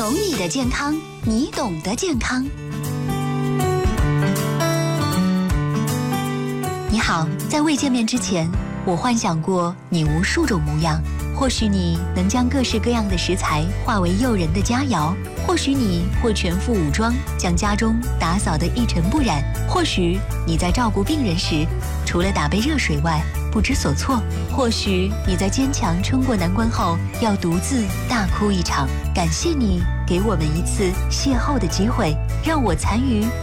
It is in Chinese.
懂你的健康，你懂得健康。你好，在未见面之前，我幻想过你无数种模样。或许你能将各式各样的食材化为诱人的佳肴，或许你会全副武装，将家中打扫得一尘不染，或许你在照顾病人时，除了打杯热水外不知所措，或许你在坚强撑过难关后要独自大哭一场。感谢你给我们一次邂逅的机会，让我参与